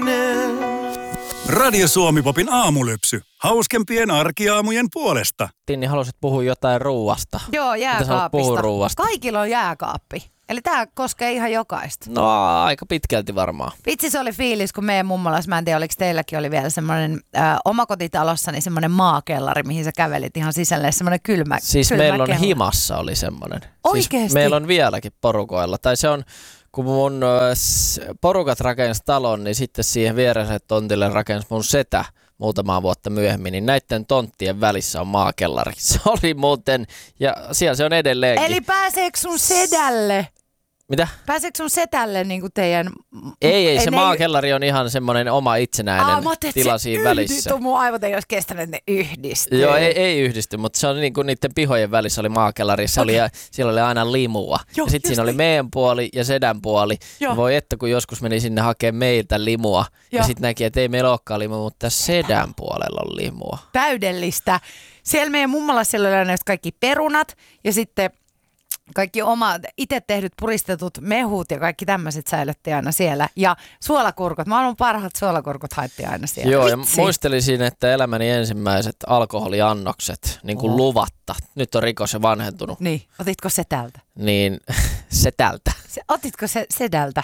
Kurkkinen. Radio Suomi-popin aamulypsy. Hauskempien arkiaamujen puolesta. Tinni, haluaisit puhua jotain ruuasta. Joo, jääkaapista. Puhua ruuasta? Kaikilla on jääkaappi. Eli tämä koskee ihan jokaista. No aika pitkälti varmaan. Vitsi, se oli fiilis, kun meidän mummolas, mä en tiedä oliko teilläkin, oli vielä semmoinen omakotitalossa, niin semmoinen maakellari, mihin sä kävelit ihan sisälle, semmoinen kylmä Siis kylmä meillä on kellari. Himassa oli semmoinen. Oikeesti? Siis meillä on vieläkin porukoilla. Tai se on, kun mun porukat rakensi talon, niin sitten siihen vieressä tontille rakensi mun setä muutamaa vuotta myöhemmin, niin näiden tonttien välissä on maakellari. Se oli muuten, ja siellä se on edelleenkin. Eli pääseekö sun sedälle? Mitä? Pääseekö sun setälle niin kuin teidän... Ei, se maakellari on ihan semmoinen oma itsenäinen tila siinä välissä. Mun aivot ei olisi kestänyt, ne yhdistyy. Joo, ei yhdisty, mutta se on niin kuin niiden pihojen välissä oli maakellari, siellä oli aina limua. Joo, ja sitten siinä oli meidän puoli ja sedän puoli. Ja voi että kun joskus meni sinne hakemaan meiltä limua, ja sitten näki, että ei meillä olekaan limua, mutta sedän puolella on limua. Täydellistä. Siellä meidän mummolassa siellä oli aina kaikki perunat ja sitten... Kaikki omat itse tehdyt puristetut mehut ja kaikki tämmöiset säilyttiin aina siellä. Ja suolakurkut, maailman parhaat suolakurkut haettiin aina siellä. Joo, Vitsi. ja muistelisin, että elämäni ensimmäiset alkoholiannokset, niin kuin luvatta. Nyt on rikos jo vanhentunut. Niin, otitko setältä? Niin, setältä. Otitko sedältä?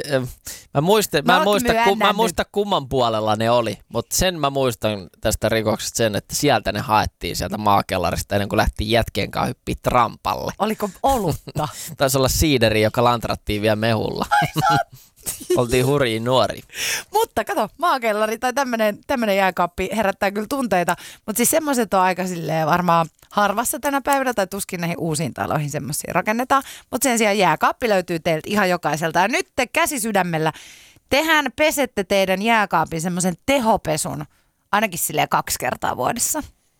Mä en muista kumman puolella ne oli, mutta sen mä muistan tästä rikoksesta sen, että sieltä ne haettiin sieltä maakellarista ennen kuin lähti jätkien kanssa hyppiä trampalle. Oliko olutta? Taisi olla siideri, joka lantrattiin vielä mehulla. Oltiin hurjia nuori. Mutta kato, maakellari tai tämmönen jääkaappi herättää kyllä tunteita, mutta siis semmoiset on aika silleen varmaan harvassa tänä päivänä tai tuskin näihin uusiin taloihin semmoisia rakennetaan, mutta sen sijaan jääkaappi löytyy teiltä ihan jokaiselta. Ja nyt te käsi sydämellä, tehän pesette teidän jääkaapin semmoisen tehopesun ainakin silleen 2 kertaa vuodessa.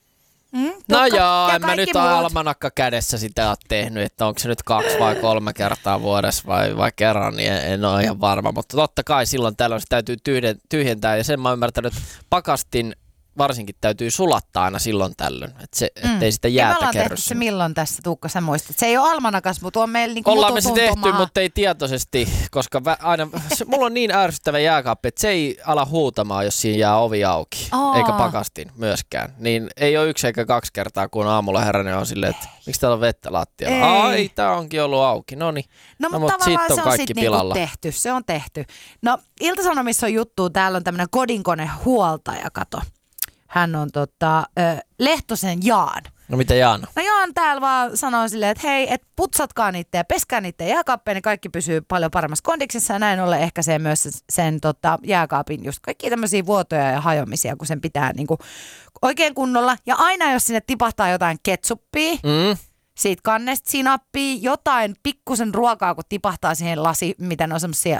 No joo, en mä nyt muut. almanakka kädessä sitä ole tehnyt, että onko se nyt 2 vai 3 kertaa vuodessa vai kerran, niin en ole ihan varma. Mutta totta kai silloin tällöin se täytyy tyhjentää ja sen mä oon ymmärtänyt, että pakastin varsinkin täytyy sulattaa aina silloin tällöin, että ettei sitä jäätä kerry. Ja me ollaan tehty se milloin tässä, Tuukka, sä muistat. Se ei ole almanakas, mutta on meillä niinku ollaan me se tehty, mutta ei tietoisesti, koska aina, mulla on niin ärsyttävä jääkaappi, että se ei ala huutamaan, jos siinä jää ovi auki, eikä pakastin myöskään. Niin ei ole 1 eikä 2 kertaa, kun aamulla heränen on silleen, että miksi täällä on vettä lattialla? Ai, tää onkin ollut auki, noniin. No mutta siitä tavallaan on se on kaikki sitten pilalla. niinku tehty, se on tehty. No Ilta-Sanomissa on juttu, täällä on tämmöinen kodinkonehuoltaja, kato. Hän on Lehtosen Jaan. No mitä Jaana? No Jaan täällä vaan sanoo silleen, että hei, et putsatkaa niitä ja peskää niitä jääkaappeja, niin kaikki pysyy paljon paremmassa kondiksessa ja näin ollen ehkäisee myös sen jääkaapin just kaikkia tämmöisiä vuotoja ja hajoamisia, kun sen pitää niinku oikein kunnolla. Ja aina jos sinne tipahtaa jotain ketsuppia, siitä kannesta sinappia, jotain pikkusen ruokaa, kun tipahtaa siihen mitä ne on semmoisia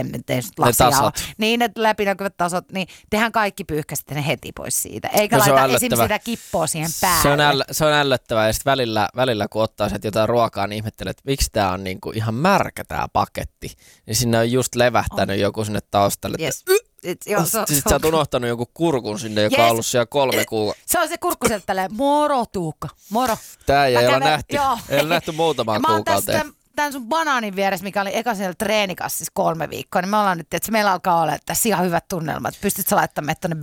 lasia, niin ne läpinäkyvät tasot, niin tehän kaikki pyyhkäsitte ne heti pois siitä. Eikä laita esimerkiksi sitä kippoa siihen päälle. Se on ällöttävää ja sitten välillä kun ottaa sieltä jotain ruokaa, niin ihmettelee, että miksi tää on niinku ihan märkä tää paketti. Niin sinne on just levähtänyt joku sinne taustalle. Yes. Sitten sä oot unohtanut jonkun kurkun sinne, joka on ollut siellä 3 kuukautta. Se on se kurkku sieltä tälleen, moro Tuukka, moro. Tää ei ole nähty muutamaan kuukauteen. Mä oon tämän sun banaanin vieressä, mikä oli eka siellä treenikassissa 3 viikkoa, niin me ollaan nyt, että meillä alkaa olla tässä ihan hyvät tunnelmat. Pystyt sä laittamaan meitä tonne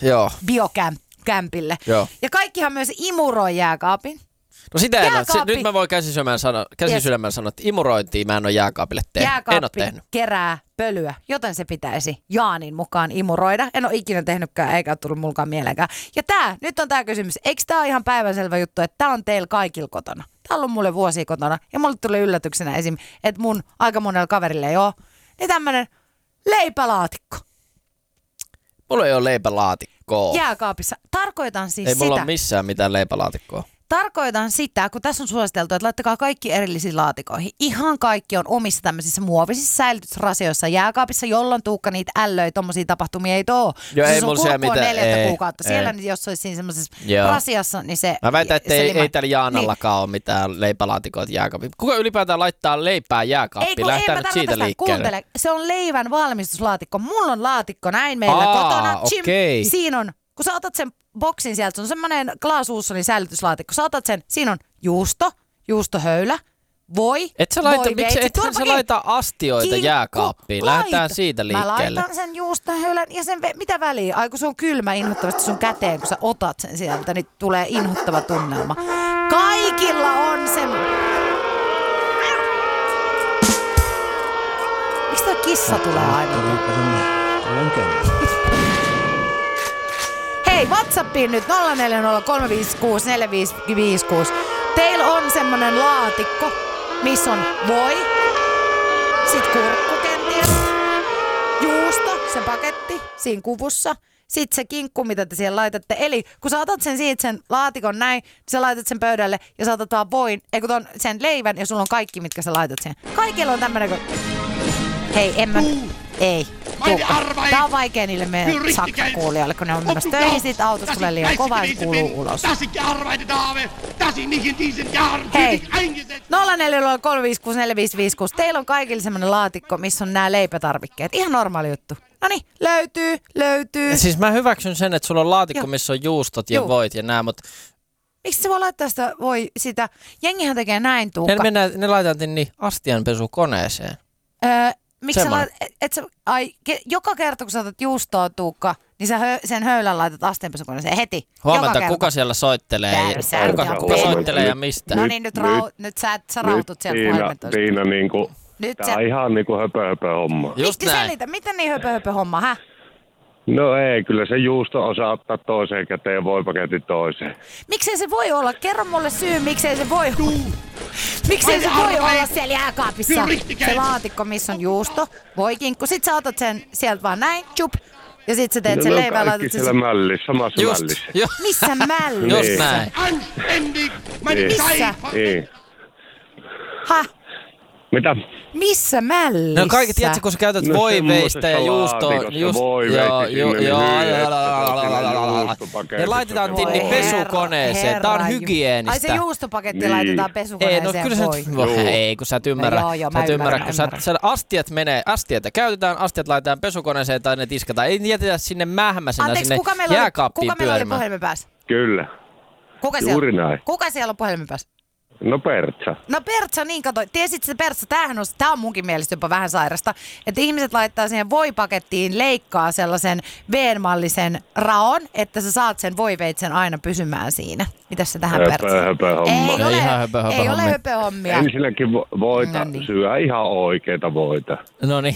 biokämpille. Ja kaikkihan myös imuroi jääkaapin. No sitä en ole. Nyt mä voin käsisydämellä sanoa, että imurointia mä en ole jääkaapille tehnyt. Jääkaappi kerää pölyä, joten se pitäisi Jaanin mukaan imuroida. En ole ikinä tehnytkään, eikä ole tullut mulkaan mieleenkään. Ja nyt on tää kysymys. Eikö tää ole ihan päivänselvä juttu, että tää on teillä kaikilla kotona? Tää on ollut mulle vuosia kotona. Ja mulle tuli yllätyksenä esim, että mun aika monella kaverilla ei ole. Niin tämmönen leipälaatikko. Mulla ei ole leipälaatikkoa. Jääkaapissa. Tarkoitan siis ei sitä. Ei mulla ole missään mitään leipälaatikkoa. Tarkoitan sitä, kun tässä on suositeltu, että laittakaa kaikki erillisiin laatikoihin. Ihan kaikki on omissa tämmöisissä muovisissa säilytysrasioissa jääkaapissa, jolloin Tuukka niitä ällöi, tommosia tapahtumia ei too. Joo, ei mulla siellä mitään. 4 kuukautta. Siellä jos olisi siinä semmoisessa rasiassa, niin se... Mä väitän, että ei täällä Jaanallakaan ole mitään leipälaatikoita jääkaapin. Kuka ylipäätään laittaa leipää jääkaappiin? Lähtää nyt siitä liikkeelle. Kuuntele, se on leivän valmistuslaatikko. Mulla on laatikko näin meillä kotona. Okay. Siinä on, kun sä otat sen boksin sieltä, se on semmoinen Clas Ohlsonin säilytyslaatikko. Sä otat sen, siinä on juustohöylä, voi. Et sä laita astioita jääkaappiin? Lähdetään siitä liikkeelle. Mä laitan sen juustohöylän ja sen, mitä väliä? Ai kun se on kylmä inhottavasti sun käteen, kun sä otat sen sieltä, niin tulee inhottava tunnelma. Kaikilla on se... Miksi toi kissa tulee aina? Hei, WhatsAppiin nyt 0403564556. Teillä on semmonen laatikko, missä on voi, sit kurkku kenties, juusto, se paketti siinä kuvussa, sit se kinkku, mitä te siellä laitatte. Eli kun sä otat sen laatikon näin, niin sä laitat sen pöydälle ja sä otat vaan voin, sen leivän ja sulla on kaikki, mitkä sä laitat siihen. Kaikilla on tämmönen, hei, ei. Tää on vaikea niille meidän sakkakuulijoille, kun ne on menossa töihin, sit autossa tulee liian kova ja kuuluu ulos. Hei, 0403564556. Teillä on kaikille semmonen laatikko, missä on nämä leipätarvikkeet. Ihan normaali juttu. Noniin, löytyy. Ja siis mä hyväksyn sen, että sulla on laatikko, missä on juustot ja voit ja nää, mutta... Miksi se voi laittaa sitä Jengihän tekee näin, Tuukka. Ne laitetaan niin astianpesukoneeseen. Miksi joka kerta kun sä otat juustoa, Tuukka, niin sä sen höylän laitat astianpesukoneeseen heti. Huomenta, kuka siellä soittelee? Kuka soittelee ja mistä? No niin, nyt sä rautut sieltä puhelimentoista. Tiina, tää on ihan niinku höpö homma. Just näin. Selitä, miten niin höpö homma, hä? No ei, kyllä se juusto osaa ottaa toiseen käteen ja voipaketin toiseen. Miksei se voi olla? Kerro mulle syy, miksei se voi olla. Miksei se voi olla siellä jääkaapissa? Se laatikko, missä on juusto, voikinkku. Sit sä otat sen sieltä vaan näin, chup. Ja sit sä teet sen leivän ja laitat sen... siellä mällissä, samassa mällissä. Missä mällissä? Just näin. Missä? Niin. Häh? Mitä? Missä mällissä? No kaikki, tiedätkö, kun sä käytät voiveista ja juustoa... Ne laitetaan tinni pesukoneeseen. Tää on hygienistä. Ai se juustopaketti laitetaan pesukoneeseen. Ei, kun sä et ymmärrä. Sä et ymmärrä, kun astiat käytetään, astiat laitetaan pesukoneeseen tai ne tiskataan. Ei jätetä sinne mähmäisenä sinne jääkaappiin pyörimään. Kuka meillä oli puhelimen päässä? Kyllä. Juuri näin. Kuka siellä on puhelimen päässä? No Pertsa. No Pertsa, niin kato. Tiesit se Pertsa, tää on munkin mielestä jopa vähän sairasta, että ihmiset laittaa siihen voipakettiin, leikkaa sellaisen V-mallisen raon, että sä saat sen voiveitsen aina pysymään siinä. Mitäs se tähän Pertsa? Höpö homma. Ei ole höpö-hommia. Ensinnäkin voita syö ihan oikeita voita. Noniin.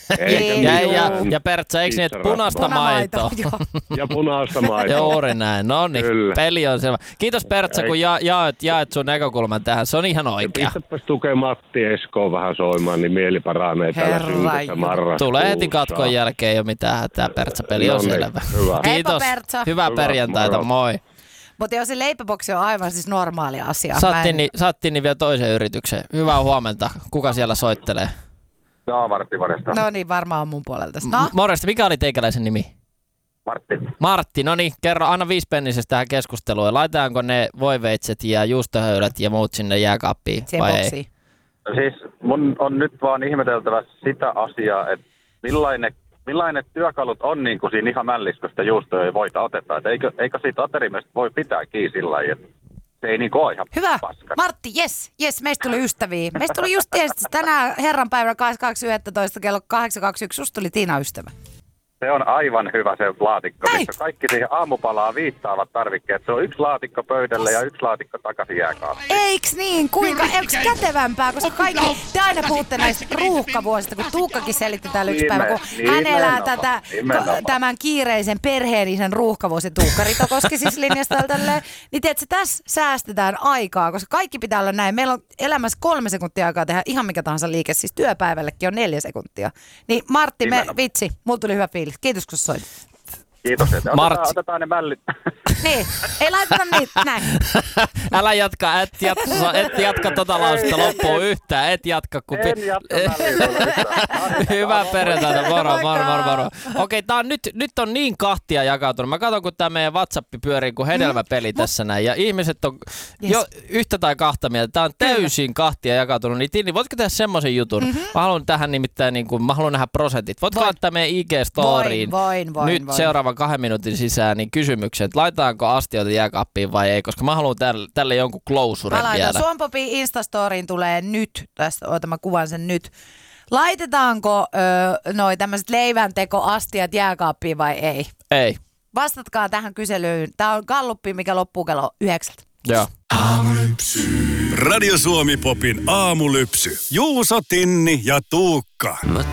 Ja Pertsa, eikö niin, että punaista maitoa? Ja punaista maitoa. Juuri näin. No niin, peli on selvä. Kiitos Pertsa, kun jaet sun näkökulman tähän. Se on ihan oikea. Pistäpäs tukea Matti Eskoon vähän soimaan, niin mieli paranee tällä synkässä marraskuussa. Tulee heti katkon jälkeen jo mitään hätää. Pertsa-peli on selvä. Hyvä. Kiitos. Hyvää perjantaita, moi. Mutta jos se leipäboksi on aivan siis normaali asia. Saattiin vielä toisen yrityksen. Hyvää huomenta. Kuka siellä soittelee? No niin, varmaan mun puolelta. No. Morjesta, mikä oli teikäläisen nimi? Martti, no niin, kerro, anna 5 pennisestä tähän keskusteluun. Laitetaanko ne voiveitset ja juustohöylät ja muut sinne jääkaappiin vai ei? Siis mun on nyt vaan ihmeteltävä sitä asiaa, että millaiset työkalut on niin kuin siinä ihan mällissä, kun sitä juustoja ei voita oteta. Et eikö siitä aterimestä voi pitää kiinni sillä lailla, että se ei niin ole ihan hyvä. paskana. Martti, yes, meistä tuli ystäviä. Meistä tuli just tietysti tänään herranpäivänä 22.11. kello 8.21. Susta tuli Tiina ystävä. Se on aivan hyvä se laatikko, missä kaikki siihen aamupalaa viittaavat tarvikkeet. Se on 1 laatikko pöydälle ja 1 laatikko takaisin jääkaappiin. Eiks niin? Kuinka? Eiks kätevämpää? Koska kaikki, te aina puhutte näistä ruuhkavuosista, kun Tuukkakin selitti täällä yksi päivä, kun hän elää tämän kiireisen perheellisen ruuhkavuosi Tuukka Ritokoski siis linjasta tälleen. Niin tiedätkö, tässä säästetään aikaa, koska kaikki pitää olla näin. Meillä on elämässä 3 sekuntia aikaa tehdä ihan mikä tahansa liike, siis työpäivällekin on 4 sekuntia. Niin Martti, vitsi, mulla tuli hyvä fiilis. Kiitos, kun soit. Kiitos, että otetaan ne mällit. Niin, ei laiteta niitä, näin. Älä jatka, et jatka tota lausta loppuun yhtään, et jatka. En jatka mällit. Hyvää perjantaina, moro. Okei, tää on nyt on niin kahtia jakautunut. Mä katson, kun tää meidän WhatsApp pyörii kuin hedelmäpeli tässä näin. Ja ihmiset on jo yhtä tai kahta mieltä. Tää on täysin kahtia jakautunut. Niin Tinni, voitko tehdä semmoisen jutun? Mä haluan tähän nimittäin, mä haluan nähdä prosentit. Voitko laittaa meidän IG-storiin? Voin. Nyt seuraavan 2 minuutin sisään niin kysymykset. Laitetaanko laitetaanko astioita jääkaappiin vai ei, koska mä haluan tälle jonkun closuren vielä. Suompopin Instastoriin tulee nyt, tästä mä kuvan sen nyt. Laitetaanko noi tämmöiset leiväntekoastiat jääkaappiin vai ei? Ei. Vastatkaa tähän kyselyyn. Tää on galluppi, mikä loppuu kello 9. Joo. Radio Suomi Popin aamulypsy. Juuso, Tinni ja Tuukka.